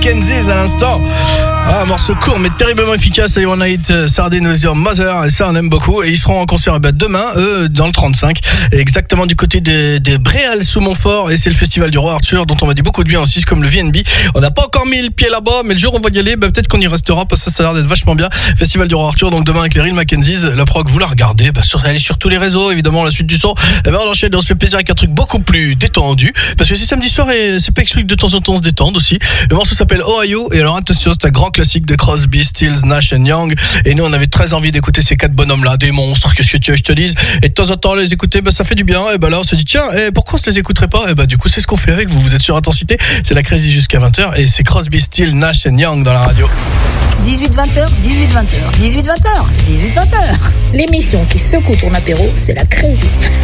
Mackenzie à l'instant. Un morceau court mais terriblement efficace. I Wanna Eat Sardine with Your Mother. Et ça on aime beaucoup. Et ils seront en concert demain, dans le 35. Exactement du côté des Bréal sous Montfort. Et c'est le festival du Roi Arthur dont on m'a dit beaucoup de bien aussi, comme le VNB. On n'a pas encore mis le pied là-bas, mais le jour où on va y aller, peut-être qu'on y restera parce que ça a l'air d'être vachement bien. Festival du Roi Arthur, donc demain avec les Real Mackenzies. La prog, vous la regardez, elle est sur tous les réseaux, évidemment, la suite du son. On enchaîne, on se fait plaisir avec un truc beaucoup plus détendu. Parce que c'est samedi soir et c'est pas exclu que de temps en temps on se détende aussi. Le morceau s'appelle Ohio. Et alors attention, c'est un grand classique de Crosby, Stills, Nash & Young. Et nous, on avait très envie d'écouter ces 4 bonhommes-là, des monstres, qu'est-ce que tu veux que je te dise. Et de temps en temps, les écouter, ça fait du bien. Et là, on se dit, tiens, pourquoi on se les écouterait pas? Et du coup, c'est ce qu'on fait avec vous. Vous êtes sur Intensité. C'est la Crazy jusqu'à 20h. Et c'est Crosby, Stills, Nash & Young dans la radio. 18-20h, 18-20h, 18-20h, 18-20h. L'émission qui secoue ton apéro, c'est la Crazy.